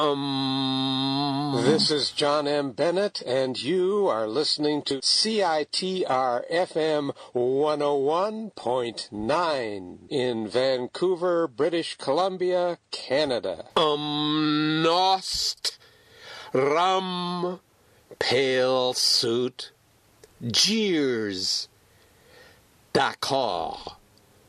This is John M. Bennett, and you are listening to CITR FM 101.9 in Vancouver, British Columbia, Canada. Nost, rum, pale suit, jeers, d'accord.